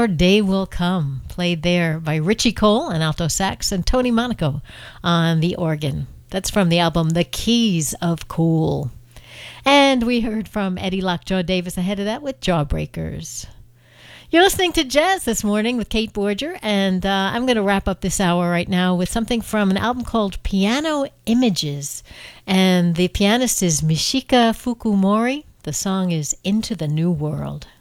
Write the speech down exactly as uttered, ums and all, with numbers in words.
Our Day Will Come, played there by Richie Cole on alto sax and Tony Monaco on the organ. That's from the album The Keys of Cool. And we heard from Eddie Lockjaw Davis ahead of that with Jawbreakers. You're listening to Jazz This Morning with Kate Borger, and uh, I'm going to wrap up this hour right now with something from an album called Piano Images. And the pianist is Mishika Fukumori. The song is Into the New World.